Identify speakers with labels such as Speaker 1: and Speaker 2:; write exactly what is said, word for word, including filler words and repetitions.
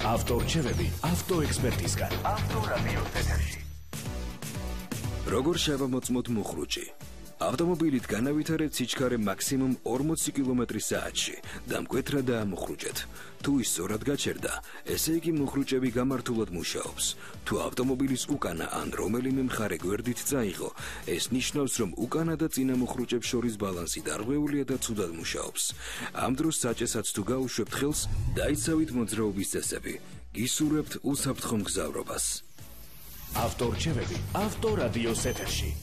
Speaker 1: ავტორჩევები ავტოექსპერტისგან. ავტორადიოს ეთერში. როგორ შევამოწმოთ მუხრუჭი? ავტომობილით განავითარებთ სიჩქარე მაქსიმუმ ორმოცი კილომეტრი საათში და მკვეთრა დაამუხრუჭეთ. თუ ის სწორად გაჩერდა, ესე იგი მუხრუჭები გამართულად მუშაობს. თუ ავტომობილის უკანა ან რომელიმე მხარე გვერდით წაიღო, ეს ნიშნავს, რომ უკანა და წინა მუხრუჭებს შორის ბალანსი დარღვეულია და ცუდად მუშაობს. ამ დროს საჭესած თუ გაუშვებთ ხელს, დაიცავით მოძრაობის წესები. გისურვებთ უსაფრთხო მგზავრობას. ავტორჩევები ავტორადიოს ეთერში.